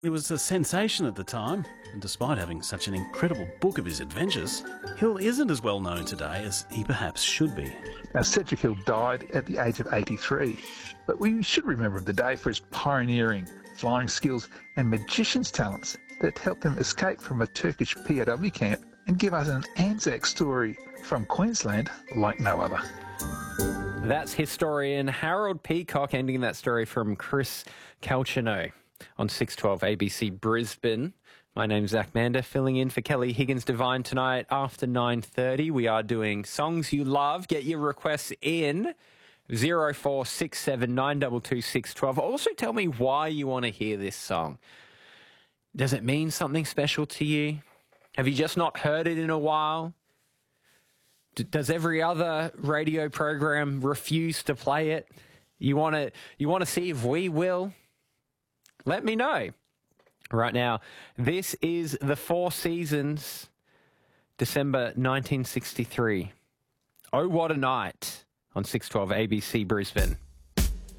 It was a sensation at the time, and despite having such an incredible book of his adventures, Hill isn't as well known today as he perhaps should be. Now, Cedric Hill died at the age of 83, but we should remember him today for his pioneering, flying skills and magician's talents that helped him escape from a Turkish POW camp and give us an Anzac story from Queensland like no other. That's historian Harold Peacock ending that story from Chris Calchino on 612 ABC Brisbane. My name's Zach Mander, filling in for Kelly Higgins-Devine tonight after 9:30. We are doing Songs You Love. Get your requests in 0467 922 612. Also tell me why you want to hear this song. Does it mean something special to you? Have you just not heard it in a while? Does every other radio program refuse to play it? You want to see if we will? Let me know. Right now, this is The Four Seasons, December 1963. Oh, what a night on 612 ABC Brisbane.